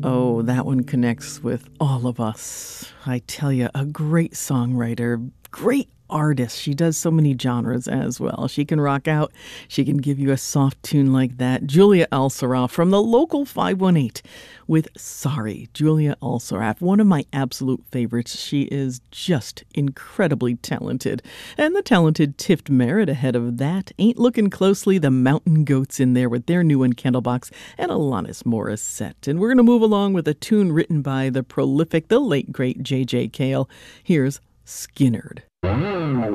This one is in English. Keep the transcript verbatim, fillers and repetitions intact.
Oh, that one connects with all of us. I tell you, a great songwriter, great artist. She does so many genres as well. She can rock out. She can give you a soft tune like that. Julia Elsaraf from the local five one eight with Sorry. Julia Elsaraf, one of my absolute favorites. She is just incredibly talented. And the talented Tift Merritt ahead of that. Ain't Looking Closely, the Mountain Goats in there with their new one, Candlebox, and Alanis Morissette. And we're going to move along with a tune written by the prolific, the late, great J J. Cale. Here's Skinnerd.